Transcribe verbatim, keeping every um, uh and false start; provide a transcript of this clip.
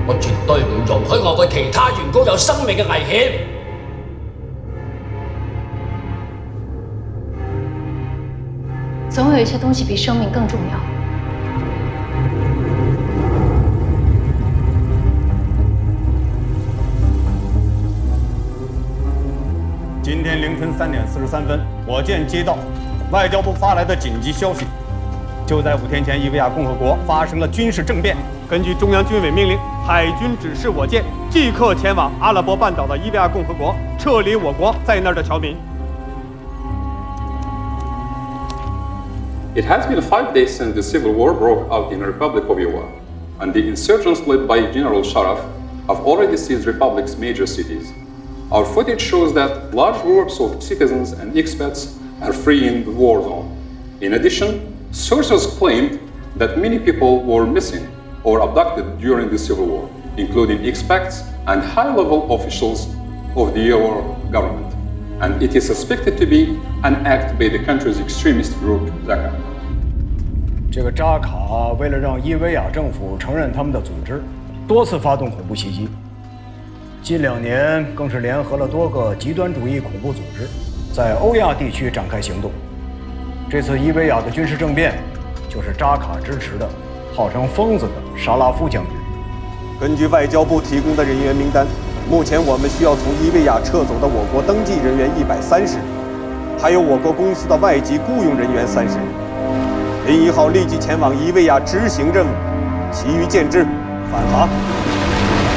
我絕對唔容許我嘅其他員工有生命嘅危險。 總有一些東西比生命更重要。 今天凌晨三点四十三分，我舰接到外交部发来的紧急消息，就在五天前，伊维亚共和国发生了军事政变。根据中央军委命令，海军指示我舰即刻前往阿拉伯半岛的伊维亚共和国，撤离我国在那儿的侨民。 It has been five days since the civil war broke out in the Republic of Yemen, and the insurgents led by General Sharaf have already seized the Republic's major cities. Our footage shows that large groups of citizens and expats are fleeing the war zone. In addition, sources claimed that many people were missing or abducted during the civil war, including expats and high-level officials of the Yemen government. And it is suspected to be an act by the country's extremist group Zaka. 这个扎卡为了让伊维亚政府承认他们的组织，多次发动恐怖袭击。近两年更是联合了多个极端主义恐怖组织，在欧亚地区展开行动。这次伊维亚的军事政变，就是扎卡支持的，号称疯子的沙拉夫将军。根据外交部提供的人员名单。 目前我们需要从伊维亚撤走的我国登记人员一百三十人，还有我国公司的外籍雇佣人员三十人。零一号立即前往伊维亚执行任务，其余舰只返航。